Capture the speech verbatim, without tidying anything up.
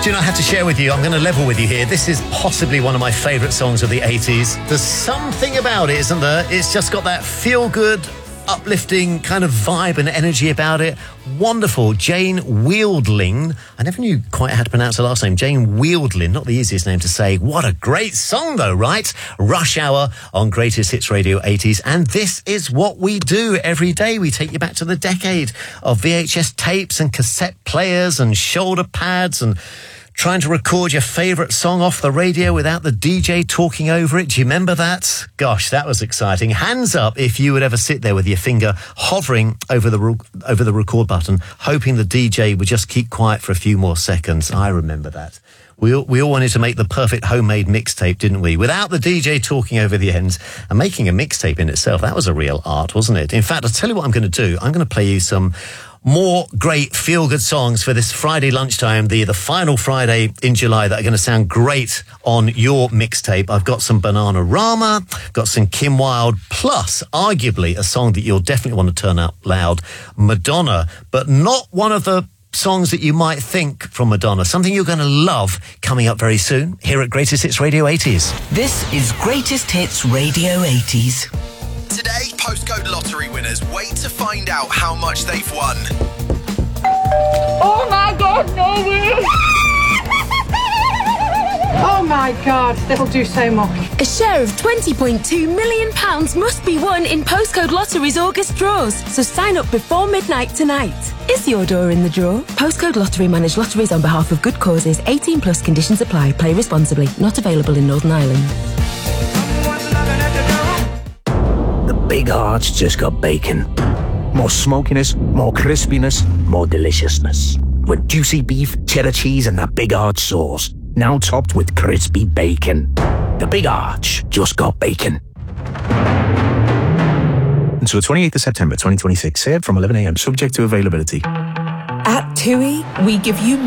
Do you know, I have to share with you, I'm going to level with you here. This is possibly one of my favourite songs of the eighties. There's something about it, isn't there? It's just got that feel-good, uplifting kind of vibe and energy about it. Wonderful. Jane Whealdling. I never knew quite how to pronounce her last name. Jane Whealdling, not the easiest name to say. What a great song, though, right? Rush Hour on Greatest Hits Radio eighties. And this is what we do every day. We take you back to the decade of V H S tapes and cassette players and shoulder pads and trying to record your favourite song off the radio without the D J talking over it. Do you remember that? Gosh, that was exciting. Hands up if you would ever sit there with your finger hovering over the re- over the record button, hoping the D J would just keep quiet for a few more seconds. I remember that. We all, we all wanted to make the perfect homemade mixtape, didn't we? Without the D J talking over the ends. And making a mixtape in itself, that was a real art, wasn't it? In fact, I'll tell you what I'm going to do. I'm going to play you some more great feel-good songs for this Friday lunchtime, the, the final Friday in July, that are going to sound great on your mixtape. I've got some Bananarama, got some Kim Wilde, plus arguably a song that you'll definitely want to turn out loud, Madonna, but not one of the songs that you might think from Madonna. Something you're going to love coming up very soon here at Greatest Hits Radio eighties. This is Greatest Hits Radio eighties. Today, postcode lottery winners wait to find out how much they've won. Oh my God, no way! Oh my God, that'll do so much. A share of twenty point two million pounds must be won in Postcode Lottery's August draws, so sign up before midnight tonight. Is your door in the draw? Postcode Lottery manage lotteries on behalf of good causes. eighteen plus conditions apply. Play responsibly. Not available in Northern Ireland. Big Arch just got bacon. More smokiness, more crispiness, more deliciousness. With juicy beef, cheddar cheese and that Big Arch sauce. Now topped with crispy bacon. The Big Arch just got bacon. Until the twenty-eighth of September twenty twenty-six, served from eleven a.m. subject to availability. At TUI, we give you